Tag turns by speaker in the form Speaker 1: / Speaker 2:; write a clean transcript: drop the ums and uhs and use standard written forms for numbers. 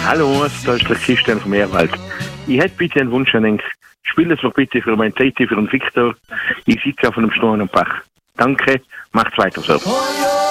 Speaker 1: Hallo, da ist der Christian vom Meerwald. Ich hätte bitte einen Wunsch an den. Spiel es doch bitte für mein Zeit, für den Victor. Ich sitze auf einem Storn am Bach. Danke, macht's weiter so.